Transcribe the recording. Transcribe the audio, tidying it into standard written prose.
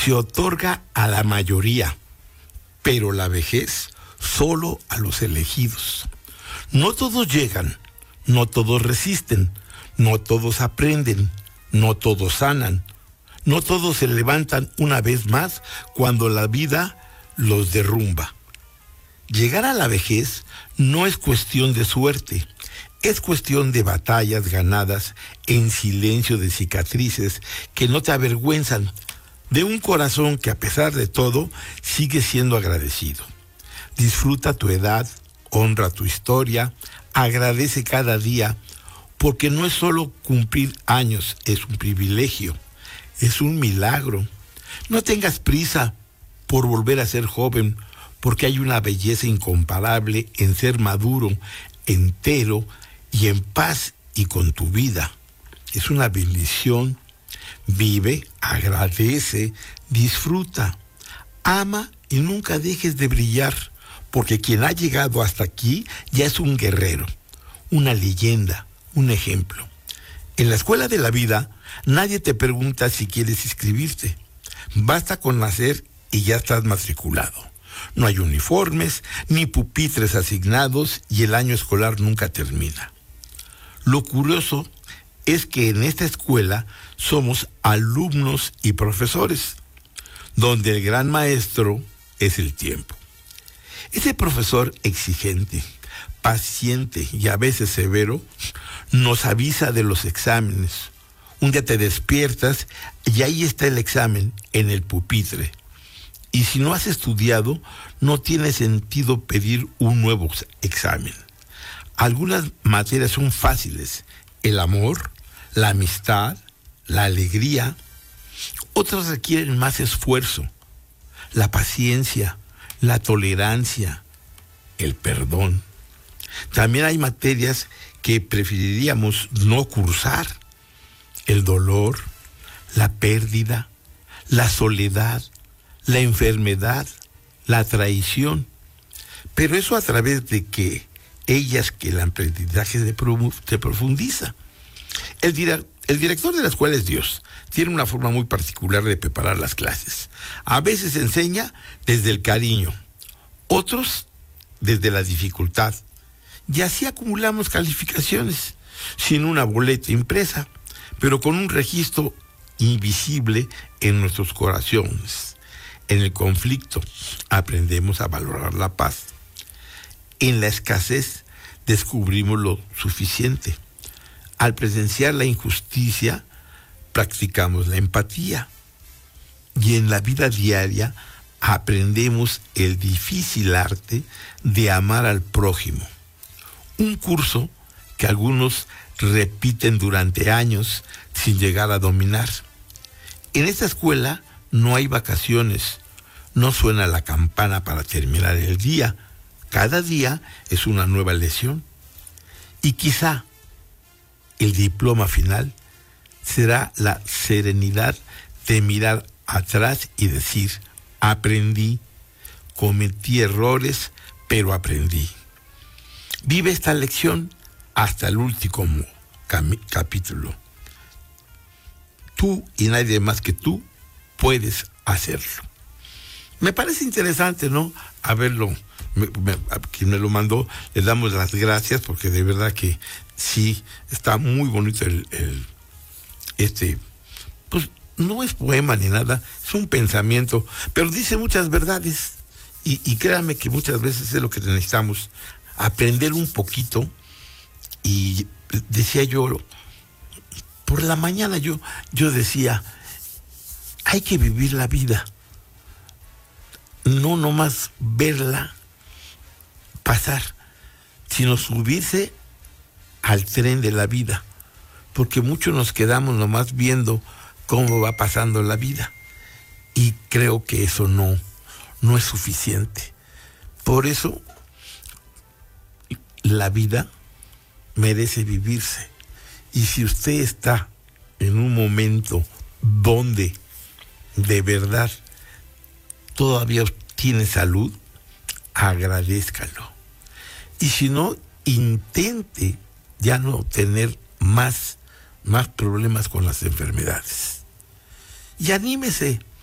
se otorga a la mayoría, pero la vejez solo a los elegidos. No todos llegan, no todos resisten, no todos aprenden, no todos sanan, no todos se levantan una vez más cuando la vida los derrumba. Llegar a la vejez no es cuestión de suerte, es cuestión de batallas ganadas en silencio, de cicatrices que no te avergüenzan, de un corazón que a pesar de todo sigue siendo agradecido. Disfruta tu edad, honra tu historia, agradece cada día, porque no es solo cumplir años, es un privilegio, es un milagro. No tengas prisa por volver a ser joven, porque hay una belleza incomparable en ser maduro, entero y en paz y con tu vida. Es una bendición. Vive, agradece, disfruta, ama y nunca dejes de brillar, porque quien ha llegado hasta aquí ya es un guerrero, una leyenda, un ejemplo. En la escuela de la vida, nadie te pregunta si quieres inscribirte. Basta con nacer y ya estás matriculado. No hay uniformes, ni pupitres asignados y el año escolar nunca termina. Lo curioso es que en esta escuela somos alumnos y profesores, donde el gran maestro es el tiempo. Ese profesor exigente, paciente y a veces severo, nos avisa de los exámenes. Un día te despiertas y ahí está el examen en el pupitre. Y si no has estudiado, no tiene sentido pedir un nuevo examen. Algunas materias son fáciles: el amor, la amistad, la alegría. Otras requieren más esfuerzo: la paciencia, la tolerancia, el perdón. También hay materias que preferiríamos no cursar: el dolor, la pérdida, la soledad, la enfermedad, la traición. Pero eso a través de que el aprendizaje se profundiza. El director de la escuela es Dios. Tiene una forma muy particular de preparar las clases. A veces enseña desde el cariño, otros desde la dificultad. Y así acumulamos calificaciones, sin una boleta impresa, pero con un registro invisible en nuestros corazones. En el conflicto aprendemos a valorar la paz. En la escasez descubrimos lo suficiente. Al presenciar la injusticia, practicamos la empatía. Y en la vida diaria aprendemos el difícil arte de amar al prójimo. Un curso que algunos repiten durante años sin llegar a dominar. En esta escuela no hay vacaciones, no suena la campana para terminar el día. Cada día es una nueva lección. Y quizá el diploma final será la serenidad de mirar atrás y decir: aprendí, cometí errores, pero aprendí. Vive esta lección hasta el último capítulo. Tú y nadie más que tú puedes hacerlo. Me parece interesante, ¿no? A verlo. A quien me lo mandó, le damos las gracias, porque de verdad que sí, está muy bonito pues no es poema ni nada, es un pensamiento, pero dice muchas verdades, y créanme que muchas veces es lo que necesitamos, aprender un poquito. Y decía yo, por la mañana yo decía, hay que vivir la vida, no nomás verla pasar, sino subirse al tren de la vida, porque muchos nos quedamos nomás viendo cómo va pasando la vida, y creo que eso no es suficiente. Por eso la vida merece vivirse, y si usted está en un momento donde de verdad todavía tiene salud, agradézcalo. Y si no, intente ya no tener más problemas con las enfermedades. Y anímese,